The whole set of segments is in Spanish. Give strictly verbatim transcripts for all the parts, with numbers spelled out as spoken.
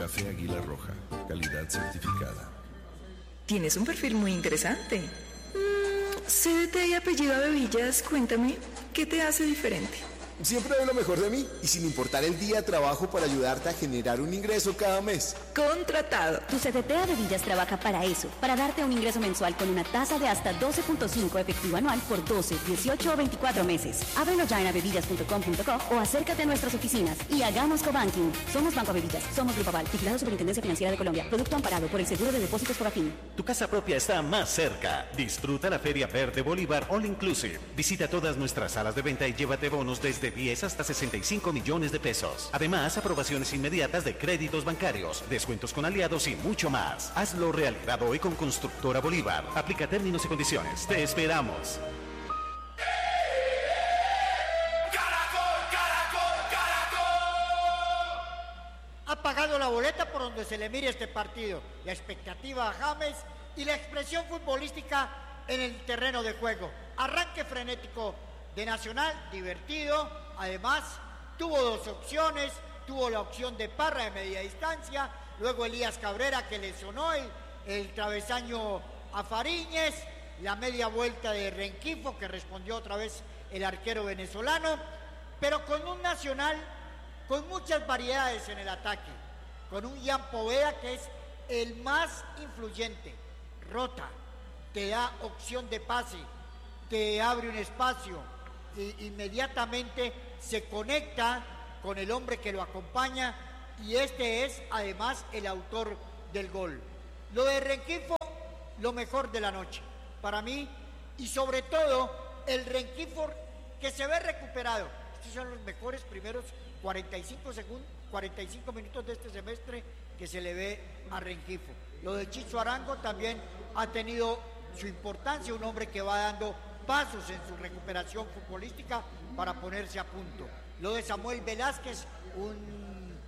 Café Águila Roja, calidad certificada. Tienes un perfil muy interesante. Mm, C D T y apellido Abevillas, cuéntame, ¿qué te hace diferente? Siempre doy lo mejor de mí y sin importar el día trabajo para ayudarte a generar un ingreso cada mes. Contratado. Tu C D T Abevillas trabaja para eso, para darte un ingreso mensual con una tasa de hasta doce punto cinco efectivo anual por doce, dieciocho o veinticuatro meses. Ábrelo ya en abevillas punto com punto co o acércate a nuestras oficinas y hagamos cobanking. Somos Banco Abevillas, somos Grupo Aval, vigilado Superintendencia Financiera de Colombia. Producto amparado por el Seguro de Depósitos por Afin. Tu casa propia está más cerca. Disfruta la Feria Verde Bolívar All Inclusive. Visita todas nuestras salas de venta y llévate bonos desde diez hasta sesenta y cinco millones de pesos. Además, aprobaciones inmediatas de créditos bancarios, descuentos con aliados y mucho más. Hazlo realidad hoy con Constructora Bolívar. Aplica términos y condiciones. Te esperamos. Ha pagado la boleta por donde se le mire este partido. La expectativa a James y la expresión futbolística en el terreno de juego. Arranque frenético de Nacional, divertido. Además, tuvo dos opciones. Tuvo la opción de Parra de media distancia. Luego Elías Cabrera, que le sonó el, el travesaño a Fariñez. La media vuelta de Renquifo, que respondió otra vez el arquero venezolano. Pero con un Nacional con muchas variedades en el ataque, con un Ian Poveda que es el más influyente, rota, te da opción de pase, te abre un espacio, e inmediatamente se conecta con el hombre que lo acompaña y este es además el autor del gol. Lo de Renquifo, lo mejor de la noche, para mí, y sobre todo el Renquifo que se ve recuperado. Estos son los mejores primeros cuarenta y cinco segundos, cuarenta y cinco minutos de este semestre que se le ve a Renquifo. Lo de Chicho Arango también ha tenido su importancia, un hombre que va dando pasos en su recuperación futbolística para ponerse a punto. Lo de Samuel Velázquez, un,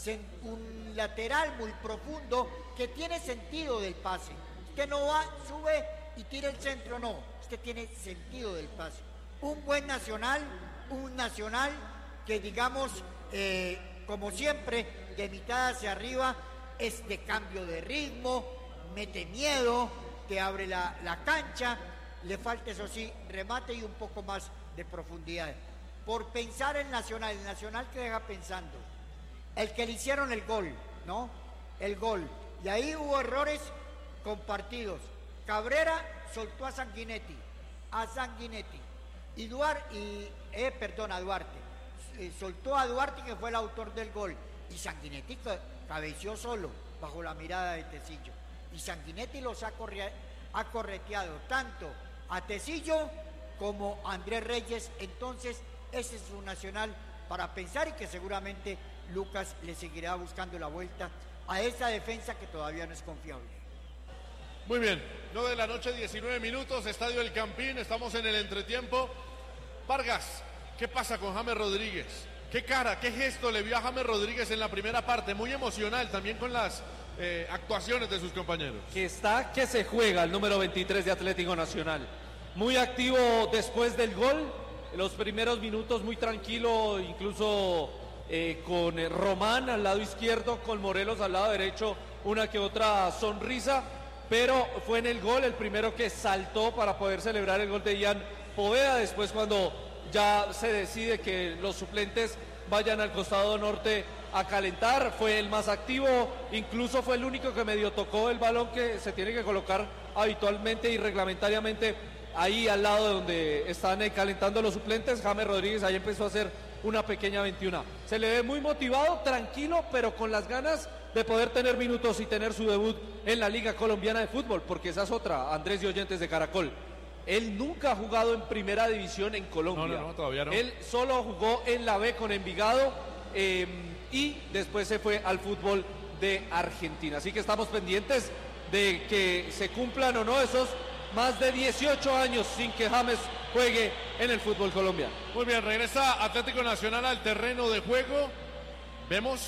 un lateral muy profundo que tiene sentido del pase. Usted no va, sube y tira el centro, no. Usted tiene sentido del pase. Un buen Nacional, un Nacional que digamos, eh, como siempre, de mitad hacia arriba, es de cambio de ritmo, mete miedo, te abre la, la cancha, le falta eso sí, remate y un poco más de profundidad. Por pensar en Nacional, el Nacional que deja pensando, el que le hicieron el gol, ¿no? El gol. Y ahí hubo errores compartidos. Cabrera soltó a Sanguinetti, a Sanguinetti, y Duarte, y, eh, perdón, a Duarte. Soltó a Duarte, que fue el autor del gol, y Sanguinetti cabeció solo bajo la mirada de Tecillo, y Sanguinetti los ha, corre, ha correteado tanto a Tecillo como a Andrés Reyes. Entonces ese es un Nacional para pensar y que seguramente Lucas le seguirá buscando la vuelta a esa defensa que todavía no es confiable. Muy bien, nueve de la noche, diecinueve minutos, Estadio El Campín, estamos en el entretiempo. Vargas, ¿qué pasa con James Rodríguez? ¿Qué cara, qué gesto le vio a James Rodríguez en la primera parte? Muy emocional también con las eh, actuaciones de sus compañeros. Que está, que se juega el número veintitrés de Atlético Nacional. Muy activo después del gol, en los primeros minutos muy tranquilo, incluso eh, con eh, Román al lado izquierdo, con Morelos al lado derecho, una que otra sonrisa, pero fue en el gol el primero que saltó para poder celebrar el gol de Ian Poveda. Después, cuando ya se decide que los suplentes vayan al costado norte a calentar, fue el más activo, incluso fue el único que medio tocó el balón que se tiene que colocar habitualmente y reglamentariamente ahí al lado de donde están eh, calentando los suplentes. James Rodríguez ahí empezó a hacer una pequeña veintiuna. Se le ve muy motivado, tranquilo, pero con las ganas de poder tener minutos y tener su debut en la Liga Colombiana de Fútbol, porque esa es otra, Andrés y oyentes de Caracol. Él nunca ha jugado en primera división en Colombia. No, no, no, todavía no. Él solo jugó en la B con Envigado eh, y después se fue al fútbol de Argentina. Así que estamos pendientes de que se cumplan o no esos más de dieciocho años sin que James juegue en el fútbol colombiano. Muy bien, regresa Atlético Nacional al terreno de juego. Vemos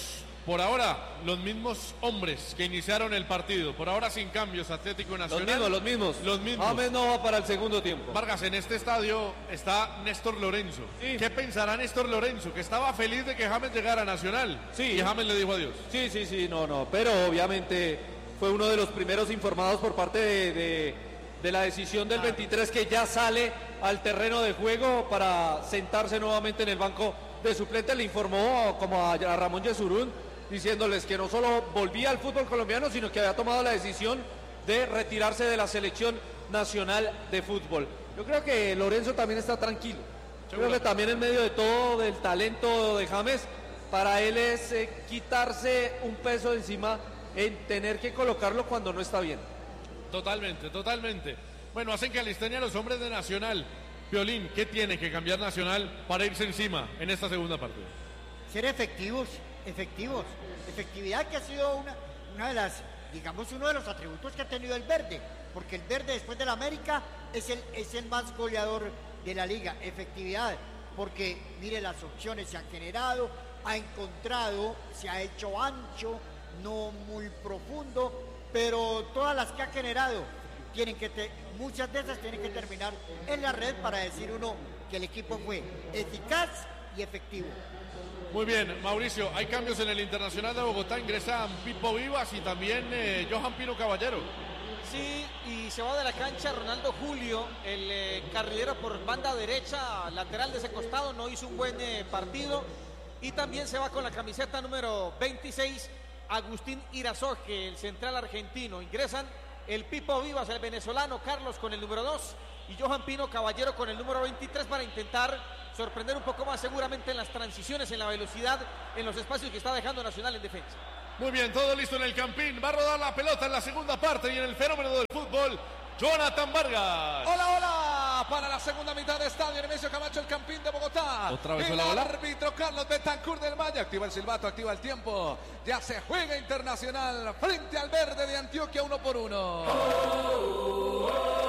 Por ahora, los mismos hombres que iniciaron el partido. Por ahora sin cambios, Atlético Nacional. Los mismos, los mismos. Los mismos. James no va para el segundo tiempo. Vargas, en este estadio está Néstor Lorenzo. Sí. ¿Qué pensará Néstor Lorenzo? Que estaba feliz de que James llegara a Nacional. Sí. Y James le dijo adiós. Sí, sí, sí, no, no. Pero obviamente fue uno de los primeros informados por parte de, de, de la decisión del veintitrés, que ya sale al terreno de juego para sentarse nuevamente en el banco de suplentes. Le informó como a, a Ramón Yesurún, diciéndoles que no solo volvía al fútbol colombiano, sino que había tomado la decisión de retirarse de la selección nacional de fútbol. Yo creo que Lorenzo también está tranquilo. Yo creo que también en medio de todo del talento de James, para él es eh, quitarse un peso de encima en tener que colocarlo cuando no está bien. Totalmente, totalmente. Bueno, hacen que alisten a los hombres de Nacional. Piolín, ¿qué tiene que cambiar Nacional para irse encima en esta segunda parte? Ser efectivos. Efectivos, efectividad que ha sido una, una de las, digamos, uno de los atributos que ha tenido el verde, porque el verde después del América es el, es el más goleador de la liga. Efectividad, porque mire, las opciones se han generado, ha encontrado, se ha hecho ancho, no muy profundo, pero todas las que ha generado tienen que te, muchas de esas tienen que terminar en la red para decir uno que el equipo fue eficaz y efectivo. Muy bien, Mauricio, hay cambios en el Internacional de Bogotá, ingresan Pipo Vivas y también eh, Johan Pino Caballero. Sí, y se va de la cancha Ronaldo Julio, el eh, carrilero por banda derecha, lateral de ese costado, no hizo un buen eh, partido. Y también se va con la camiseta número veintiséis, Agustín Irazoque, el central argentino. Ingresan el Pipo Vivas, el venezolano, Carlos con el número dos y Johan Pino Caballero con el número veintitrés para intentar sorprender un poco más seguramente en las transiciones, en la velocidad, en los espacios que está dejando Nacional en defensa. Muy bien, todo listo en el Campín. Va a rodar la pelota en la segunda parte y en el fenómeno del fútbol, Jonathan Vargas. Hola, hola, para la segunda mitad de estadio, Nemesio Camacho, el Campín de Bogotá. Otra vez el hola, hola. árbitro Carlos Betancourt del Valle activa el silbato, activa el tiempo. Ya se juega Internacional frente al verde de Antioquia, uno por uno. Oh, oh, oh.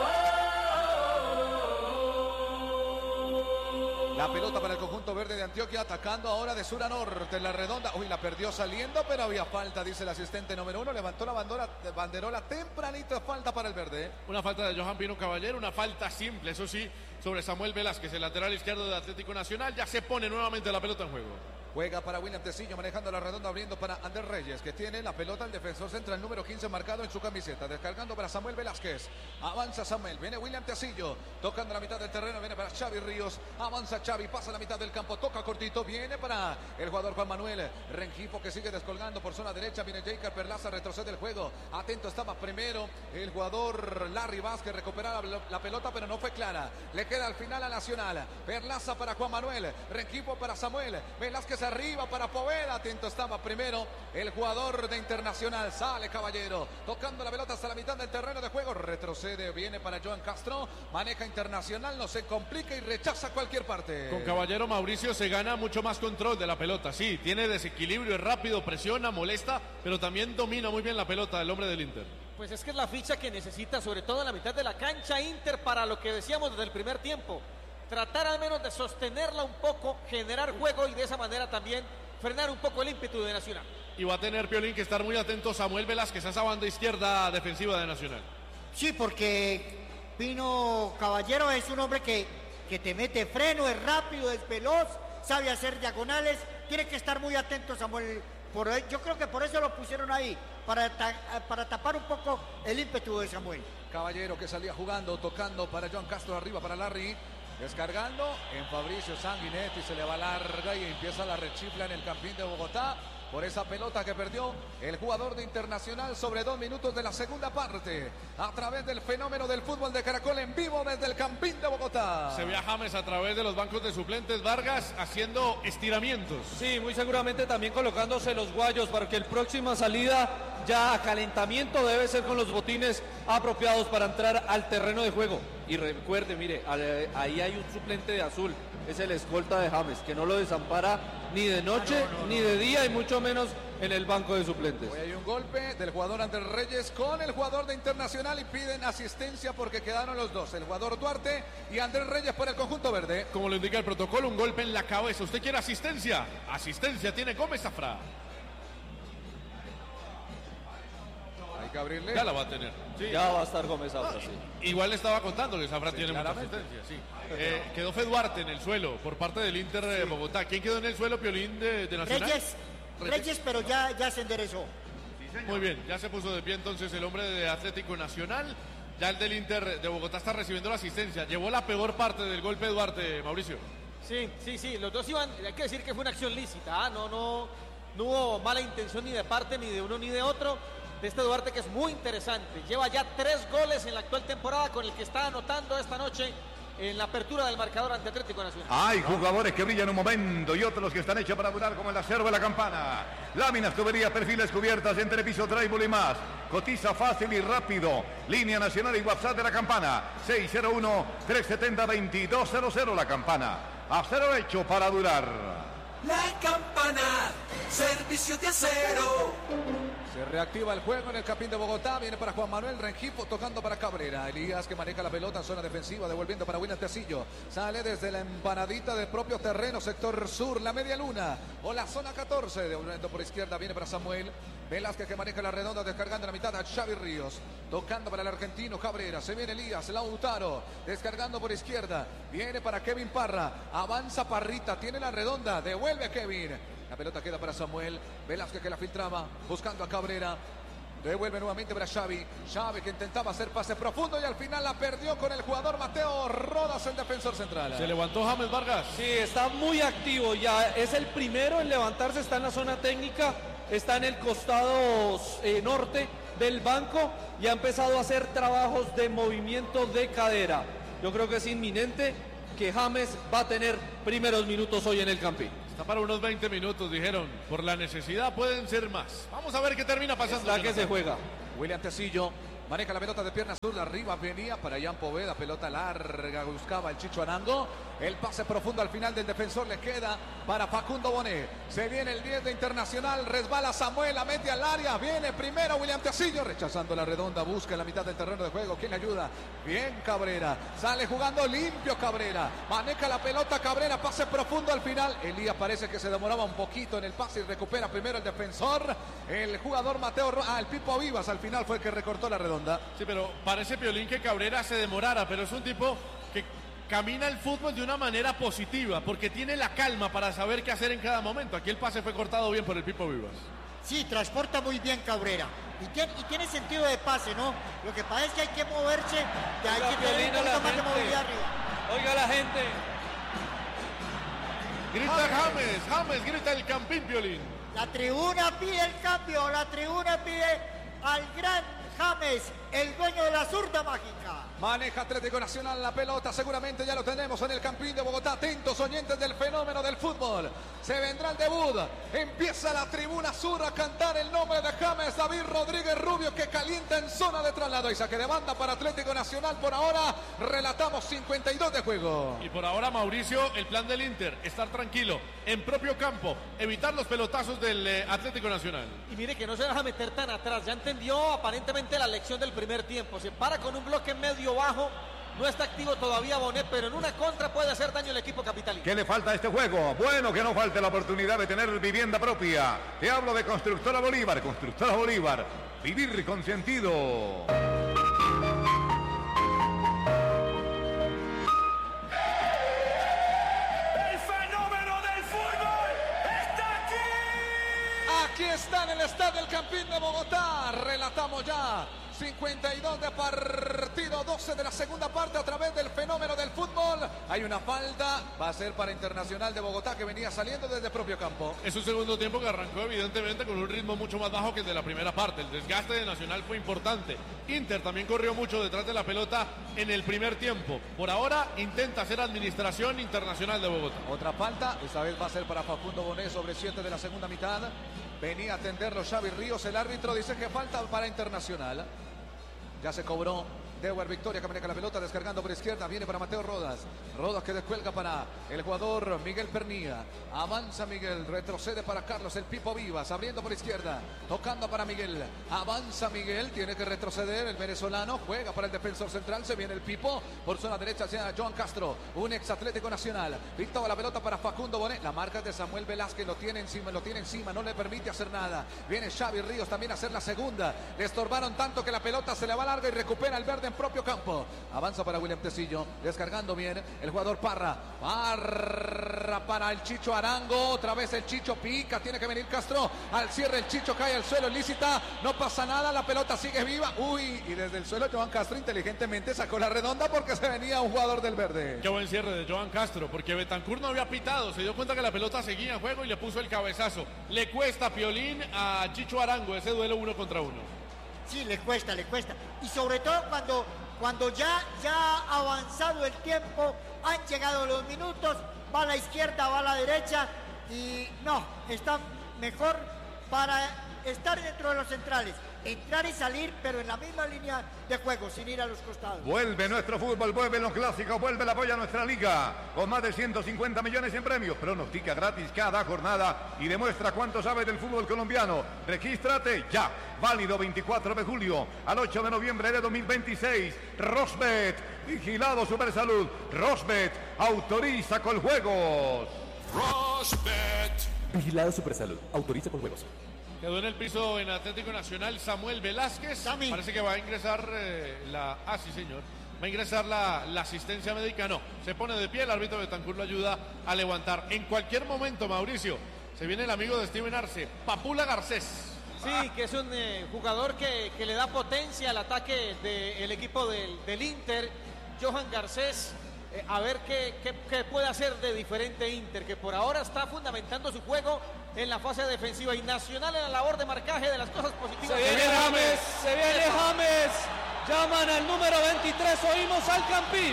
La pelota para el conjunto verde de Antioquia, atacando ahora de sur a norte en la redonda. Uy, la perdió saliendo, pero había falta, dice el asistente número uno. Levantó la bandera, banderola tempranito, falta para el verde. Una falta de Johan Pino Caballero, una falta simple, eso sí, sobre Samuel Velázquez, el lateral izquierdo de Atlético Nacional. Ya se pone nuevamente la pelota en juego. Juega para William Tecillo, manejando la redonda, abriendo para Ander Reyes, que tiene la pelota, el defensor central número quince marcado en su camiseta, descargando para Samuel Velázquez. Avanza Samuel, viene William Tecillo, tocando la mitad del terreno, viene para Xavi Ríos, avanza Xavi, pasa la mitad del campo, toca cortito, viene para el jugador Juan Manuel Rengifo, que sigue descolgando por zona derecha, viene Jacob Perlaza, retrocede el juego, atento estaba primero el jugador Larry Vázquez, recuperaba la, la pelota, pero no fue clara, le queda al final a Nacional. Perlaza para Juan Manuel, Rengifo para Samuel, Velázquez arriba para Poveda, atento estaba primero el jugador de Internacional, sale Caballero, tocando la pelota hasta la mitad del terreno de juego, retrocede, viene para Joan Castro, maneja Internacional, no se complica y rechaza cualquier parte. Con Caballero, Mauricio, se gana mucho más control de la pelota, sí, tiene desequilibrio, es rápido, presiona, molesta, pero también domina muy bien la pelota el hombre del Inter. Pues es que es la ficha que necesita, sobre todo en la mitad de la cancha, Inter, para lo que decíamos desde el primer tiempo. Tratar al menos de sostenerla un poco, generar juego y de esa manera también frenar un poco el ímpetu de Nacional. Y va a tener, Piolín, que estar muy atento Samuel Velázquez a esa banda izquierda defensiva de Nacional. Sí, porque Pino Caballero es un hombre que, que te mete freno, es rápido, es veloz, sabe hacer diagonales, tiene que estar muy atento Samuel. Por, yo creo que por eso lo pusieron ahí, para, para tapar un poco el ímpetu de Samuel. Caballero que salía jugando, tocando para Joan Castro, arriba para Larry. Descargando en Fabricio Sanguinetti, se le va larga y empieza la rechifla en el Campín de Bogotá por esa pelota que perdió el jugador de Internacional sobre dos minutos de la segunda parte, a través del fenómeno del fútbol de Caracol en vivo desde el Campín de Bogotá. Se ve a James a través de los bancos de suplentes, Vargas haciendo estiramientos. Sí, muy seguramente también colocándose los guayos para que el próxima salida ya a calentamiento debe ser con los botines apropiados para entrar al terreno de juego. Y recuerde, mire, ahí hay un suplente de azul, es el escolta de James, que no lo desampara ni de noche ah, no, no, ni no. de día y mucho menos en el banco de suplentes. Hoy hay un golpe del jugador Ander Reyes con el jugador de Internacional y piden asistencia porque quedaron los dos, el jugador Duarte y Ander Reyes por el conjunto verde. Como lo indica el protocolo, un golpe en la cabeza. ¿Usted quiere asistencia? Asistencia tiene Gómez Zafra. Hay que abrirle. Ya la va a tener. Sí. Ya va a estar Gómez Zafra, Ah, sí. Igual le estaba contando que Zafra Sí, tiene mucha claramente. asistencia, sí. Eh, quedó Fed Duarte en el suelo por parte del Inter de Bogotá. ¿Quién quedó en el suelo, Piolín, de, de Nacional? Reyes, Reyes, pero ya, ya se enderezó. Muy bien, ya se puso de pie entonces el hombre de Atlético Nacional. Ya el del Inter de Bogotá está recibiendo la asistencia. Llevó la peor parte del golpe de Duarte, Mauricio. Sí, sí, sí, los dos iban, hay que decir que fue una acción lícita, ¿ah? no, no, no hubo mala intención ni de parte, ni de uno ni de otro, de este Duarte que es muy interesante, lleva ya tres goles en la actual temporada con el que está anotando esta noche en la apertura del marcador ante Atlético Nacional. Hay jugadores que brillan un momento y otros que están hechos para durar, como el acero de la campana. Láminas, tuberías, perfiles, cubiertas, entrepiso, trébol y más. Cotiza fácil y rápido. Línea nacional y WhatsApp de la campana. seis cero uno, tres siete cero, dos dos cero cero. La campana. Acero hecho para durar. La campana, servicio de acero. Se reactiva el juego en el Campín de Bogotá. Viene para Juan Manuel Rengifo, tocando para Cabrera. Elías, que maneja la pelota en zona defensiva, devolviendo para William Tecillo. Sale desde la empanadita del propio terreno, sector sur, la media luna o la zona catorce. Devolviendo por izquierda, viene para Samuel Velázquez, que maneja la redonda, descargando la mitad a Xavi Ríos. Tocando para el argentino Cabrera. Se viene Elías, Lautaro, descargando por izquierda. Viene para Kevin Parra. Avanza Parrita, tiene la redonda. Devuelve Kevin. La pelota queda para Samuel Velázquez, que la filtraba, buscando a Cabrera. Devuelve nuevamente para Xavi. Xavi, que intentaba hacer pase profundo y al final la perdió con el jugador Mateo Rodas, el defensor central. Se levantó James Vargas. Sí, está muy activo, ya es el primero en levantarse, está en la zona técnica, está en el costado eh, norte del banco y ha empezado a hacer trabajos de movimiento de cadera. Yo creo que es inminente que James va a tener primeros minutos hoy en el Campín. Está para unos veinte minutos, dijeron. Por la necesidad pueden ser más. Vamos a ver qué termina pasando. La que se juega. William Tecillo maneja la pelota de pierna zurda, arriba venía para Jan Poveda, pelota larga, buscaba el Chicho Arango. El pase profundo al final del defensor le queda para Facundo Bonet. Se viene el diez de Internacional, resbala Samuel, la mete al área, viene primero William Tecillo, rechazando la redonda, busca en la mitad del terreno de juego. ¿Quién le ayuda? Bien Cabrera, sale jugando limpio Cabrera, maneja la pelota Cabrera, pase profundo al final. Elías parece que se demoraba un poquito en el pase y recupera primero el defensor, el jugador Mateo, Ro- ah, el Pipo Vivas al final fue el que recortó la redonda. Sí, pero parece, Piolín, que Cabrera se demorara, pero es un tipo que camina el fútbol de una manera positiva, porque tiene la calma para saber qué hacer en cada momento. Aquí el pase fue cortado bien por el Pipo Vivas. Sí, transporta muy bien Cabrera. Y tiene, y tiene sentido de pase, ¿no? Lo que pasa es que hay que moverse, que hay Oiga, que tener Piolín, un a la poquito más de gente. movilidad arriba. Oiga la gente. Grita James, James, grita el Campín, Piolín. La tribuna pide el cambio, la tribuna pide al gran James, el dueño de la zurda mágica. Maneja Atlético Nacional la pelota, seguramente ya lo tenemos en el Campín de Bogotá. Atentos oyentes del fenómeno del fútbol. Se vendrá el debut. Empieza la tribuna sur a cantar el nombre de James David Rodríguez Rubio, que calienta en zona de traslado y saque de banda para Atlético Nacional. Por ahora relatamos cincuenta y dos de juego. Y por ahora, Mauricio, el plan del Inter, estar tranquilo, en propio campo, evitar los pelotazos del eh, Atlético Nacional. Y mire que no se deja meter tan atrás, ya entendió aparentemente la lección del primer tiempo, se para con un bloque medio bajo, no está activo todavía Bonet, pero en una contra puede hacer daño el equipo capitalino. ¿Qué le falta a este juego? Bueno, que no falte la oportunidad de tener vivienda propia. Te hablo de Constructora Bolívar. Constructora Bolívar. Vivir con sentido. El fenómeno del fútbol está aquí. Aquí está en el estadio del Campín de Bogotá. Relatamos ya cincuenta y dos de partido, doce de la segunda parte a través del fenómeno del fútbol. Hay una falta, va a ser para Internacional de Bogotá, que venía saliendo desde el propio campo. Es un segundo tiempo que arrancó evidentemente con un ritmo mucho más bajo que el de la primera parte. El desgaste de Nacional fue importante. Inter también corrió mucho detrás de la pelota en el primer tiempo. Por ahora intenta hacer administración Internacional de Bogotá. Otra falta, esta vez va a ser para Facundo Bonet sobre siete de la segunda mitad. Venía a atenderlo Xavi Ríos, el árbitro dice que falta para Internacional. Ya se cobró Dewar Victoria que maneja la pelota, descargando por izquierda, viene para Mateo Rodas. Rodas que descuelga para el jugador Miguel Pernía. Avanza Miguel, retrocede para Carlos el Pipo Vivas, abriendo por izquierda, tocando para Miguel. Avanza Miguel, tiene que retroceder el venezolano, juega para el defensor central, se viene el Pipo, por zona derecha hacia Joan Castro, un ex Atlético Nacional. Pintaba la pelota para Facundo Bonet, la marca de Samuel Velázquez, lo tiene encima, lo tiene encima, no le permite hacer nada. Viene Xavi Ríos también a hacer la segunda. Le estorbaron tanto que la pelota se le va larga y recupera el verde en propio campo. Avanza para William Tecillo, descargando bien el jugador Parra. Parra para el Chicho Arango, otra vez el Chicho pica, tiene que venir Castro al cierre, el Chicho cae al suelo, lícita, no pasa nada, la pelota sigue viva. Uy, y desde el suelo Joan Castro inteligentemente sacó la redonda porque se venía un jugador del verde. Qué buen cierre de Joan Castro, porque Betancur no había pitado, se dio cuenta que la pelota seguía en juego y le puso el cabezazo. Le cuesta Piolín a Chicho Arango ese duelo uno contra uno. Sí, le cuesta, le cuesta. Y sobre todo cuando, cuando ya, ya ha avanzado el tiempo, han llegado los minutos, va a la izquierda, va a la derecha y no, está mejor para estar dentro de los centrales. Entrar y salir, pero en la misma línea de juego, sin ir a los costados. Vuelve nuestro fútbol, vuelven los clásicos, vuelve el apoyo a nuestra liga. Con más de ciento cincuenta millones en premios. Pronostica gratis cada jornada y demuestra cuánto sabes del fútbol colombiano. Regístrate ya. Válido veinticuatro de julio al ocho de noviembre de dos mil veintiséis. Rosbet, vigilado Supersalud. Rosbet, autoriza con juegos. Rosbet. Vigilado Supersalud, autoriza con juegos. Quedó en el piso en Atlético Nacional Samuel Velázquez. Sammy. Parece que va a ingresar eh, la... Ah, sí, señor. Va a ingresar la, la asistencia médica. No, se pone de pie. El árbitro de Betancur lo ayuda a levantar. En cualquier momento, Mauricio, se viene el amigo de Steven Arce, Papula Garcés. Sí, que es un eh, jugador que, que le da potencia al ataque del equipo del, del Inter. Johan Garcés. Eh, a ver qué, qué, qué puede hacer de diferente Inter, que por ahora está fundamentando su juego en la fase defensiva y Nacional en la labor de marcaje de las cosas positivas. Se viene James, se viene James, llaman al número veintitrés, oímos al Campín.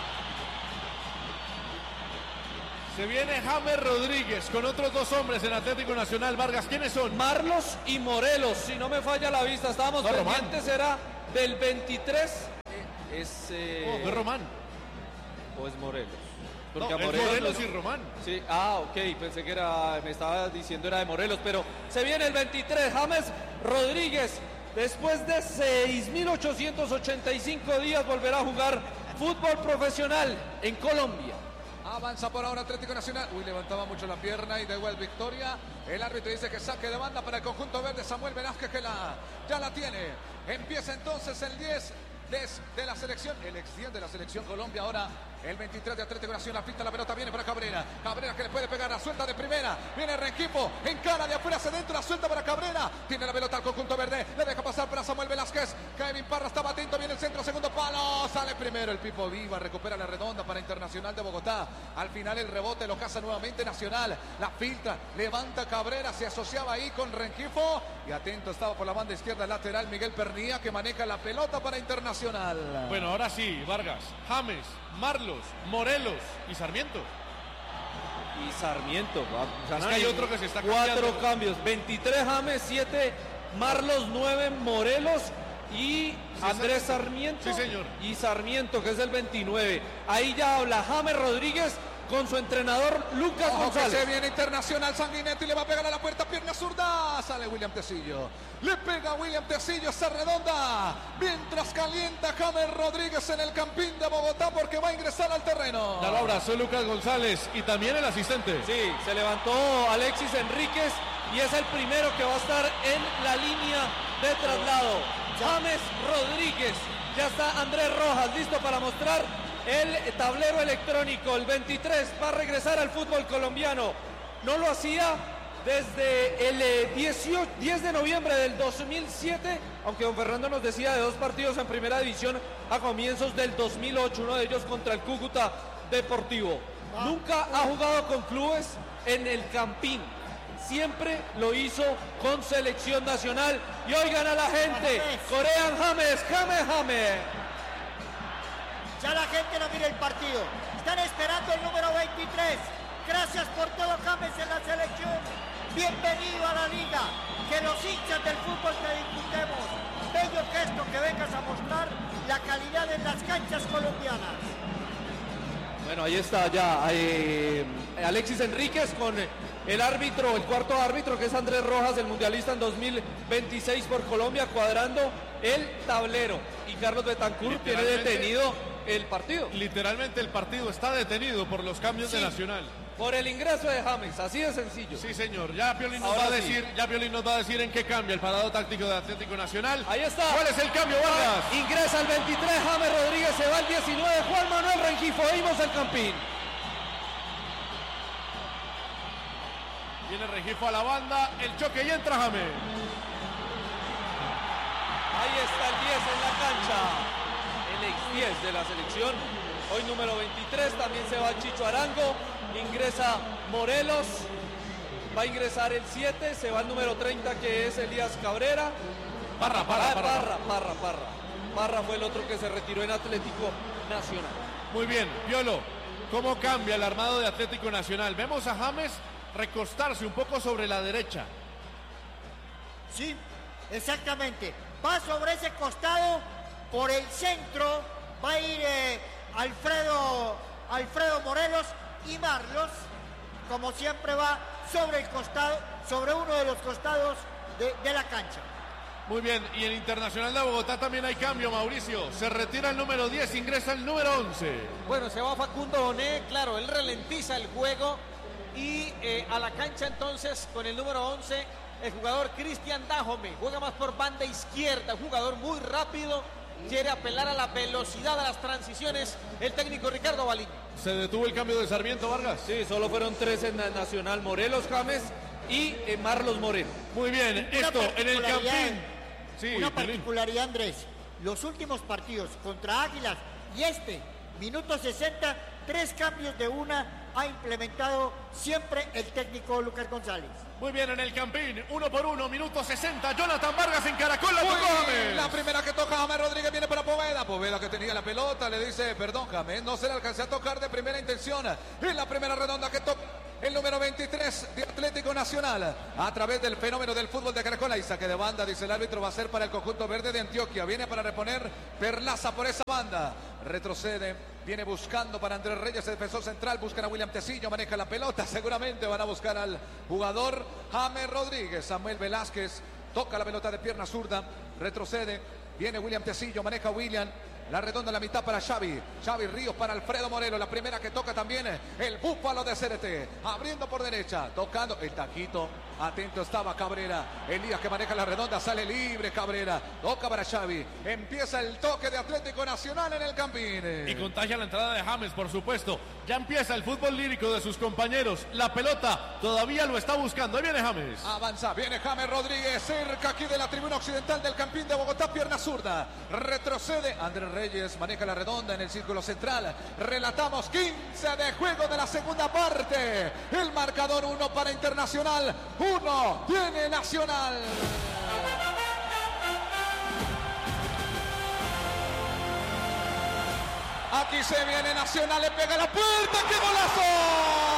Se viene James Rodríguez con otros dos hombres en Atlético Nacional. Vargas, ¿quiénes son? Marlos y Morelos, si no me falla la vista, estábamos no, pendientes, era del veintitrés. Es... Eh... Oh, no, Román. ¿O es Morelos? Porque no, a Morelos, Morelos y Román. Sí, ah, ok, pensé que era, me estaba diciendo era de Morelos, pero se viene el veintitrés, James Rodríguez, después de seis mil ochocientos ochenta y cinco días volverá a jugar fútbol profesional en Colombia. Avanza por ahora Atlético Nacional. Uy, levantaba mucho la pierna y de igual victoria. El árbitro dice que saque de banda para el conjunto verde. Samuel Velázquez que la, ya la tiene. Empieza entonces el diez de, de la selección. El ex diez de la selección Colombia ahora. El veintitrés de Atlético Nacional, pinta la pelota, viene para Cabrera. Cabrera que le puede pegar, la suelta de primera. Viene Renquipo, encara de afuera hacia adentro, la suelta para Cabrera. Tiene la pelota al conjunto verde, le deja pasar para Samuel Velázquez. Kevin Parra estaba atento, viene el centro, segundo palo. Sale primero el Pipo Viva, recupera la redonda para Internacional de Bogotá. Al final el rebote lo caza nuevamente Nacional. La filtra, levanta Cabrera, se asociaba ahí con Renquipo. Y atento estaba por la banda izquierda lateral Miguel Pernía que maneja la pelota para Internacional. Bueno, ahora sí, Vargas, James, Marlos, Morelos y Sarmiento. Y Sarmiento. Va, es que hay otro que se está cambiando. Cuatro cambios. veintitrés James, siete Marlos, nueve Morelos y sí, Andrés Sarmiento. Sí, señor. Y Sarmiento, que es el veintinueve. Ahí ya habla James Rodríguez con su entrenador Lucas Ojo González. Que se viene Internacional, Sanguinetti le va a pegar a la puerta, pierna zurda. Sale William Tecillo. Le pega William Tecillo esa redonda. Mientras calienta James Rodríguez en el Campín de Bogotá porque va a ingresar al terreno. Ya lo abrazó Lucas González y también el asistente. Sí, se levantó Alexis Enríquez y es el primero que va a estar en la línea de traslado. James Rodríguez. Ya está Andrés Rojas listo para mostrar el tablero electrónico. El veintitrés va a regresar al fútbol colombiano. No lo hacía desde el dieciocho, diez de noviembre del dos mil siete, aunque don Fernando nos decía de dos partidos en primera división a comienzos del dos mil ocho, uno de ellos contra el Cúcuta Deportivo. Ah, Nunca ha jugado con clubes en el Campín. Siempre lo hizo con selección nacional. Y oigan a la gente, corean James, James, James. Ya la gente no mira el partido. Están esperando el número veintitrés. Gracias por todo, James, en la selección. Bienvenido a la liga. Que los hinchas del fútbol te disfrutemos. Bello gesto que vengas a mostrar la calidad canchas colombianas. Bueno, ahí está ya eh, Alexis Enríquez con el árbitro, el cuarto árbitro, que es Andrés Rojas, el mundialista en dos mil veintiséis por Colombia, cuadrando el tablero. Y Carlos Betancur tiene detenido el partido. Literalmente el partido está detenido por los cambios sí. de Nacional. Por el ingreso de James, así de sencillo. Sí, señor. Ya Piolín nos va a decir, sí. ya Piolín nos va a decir en qué cambia el parado táctico de Atlético Nacional. Ahí está. ¿Cuál es el cambio, Vargas? Ingresa el veintitrés, James Rodríguez, se va el diecinueve, Juan Manuel Rengifo. Oímos el Campín. Viene Rengifo a la banda, el choque y entra James. Ahí está el diez en la cancha. El ex diez de la selección. Hoy número veintitrés, también se va Chicho Arango. Ingresa Morelos, va a ingresar el siete, se va el número treinta, que es Elías Cabrera. Parra, Parra, ah, Parra, Parra, Parra, Parra. Parra fue el otro que se retiró en Atlético Nacional. Muy bien, Piolo, ¿cómo cambia el armado de Atlético Nacional? Vemos a James recostarse un poco sobre la derecha. Sí, exactamente. Va sobre ese costado, por el centro, va a ir eh, Alfredo... Alfredo Morelos, y Marlos, como siempre, va sobre el costado, sobre uno de los costados de, de la cancha. Muy bien, y en Internacional de Bogotá también hay cambio, Mauricio. Se retira el número diez, ingresa el número once. Bueno, se va Facundo Boné, claro, él ralentiza el juego y eh, a la cancha entonces con el número once, el jugador Cristian Dajome, juega más por banda izquierda, jugador muy rápido. Quiere apelar a la velocidad de las transiciones el técnico Ricardo Baliño. ¿Se detuvo el cambio de Sarmiento, Vargas? Sí, solo fueron tres en Nacional, Morelos, James y eh, Marlos Moreno. Muy bien, Una esto en el Campín. Sí, una particularidad, Andrés. Los últimos partidos contra Águilas y este, minuto sesenta, tres cambios de una ha implementado siempre el técnico Lucas González. Muy bien, en el Campín, uno por uno, minuto sesenta, Jonathan Vargas en Caracol, la tocó James. La primera que toca James Rodríguez viene para Poveda, Poveda que tenía la pelota, le dice, perdón James, no se le alcancé a tocar de primera intención. En la primera redonda que toca el número veintitrés de Atlético Nacional, a través del fenómeno del fútbol de Caracol. Ahí saque de banda, dice el árbitro, va a ser para el conjunto verde de Antioquia. Viene para reponer Perlaza por esa banda. Retrocede, viene buscando para Andrés Reyes, el defensor central. Buscan a William Tecillo, maneja la pelota. Seguramente van a buscar al jugador James Rodríguez. Samuel Velázquez toca la pelota de pierna zurda, retrocede. Viene William Tecillo, maneja William. La redonda en la mitad para Xavi. Xavi Ríos para Alfredo Morelos. La primera que toca también el búfalo de C R T. Abriendo por derecha. Tocando el taquito. Atento estaba Cabrera. Elías que maneja la redonda. Sale libre Cabrera. Toca para Xavi. Empieza el toque de Atlético Nacional en el Campín. Y contagia la entrada de James, por supuesto. Ya empieza el fútbol lírico de sus compañeros. La pelota todavía lo está buscando. Ahí viene James. Avanza. Viene James Rodríguez. Cerca aquí de la tribuna occidental del Campín de Bogotá. Pierna zurda. Retrocede. Andrés Reyes maneja la redonda en el círculo central. Relatamos quince de juego de la segunda parte. El marcador uno para Internacional, uno tiene Nacional. Aquí se viene Nacional, le pega la puerta, ¡qué golazo!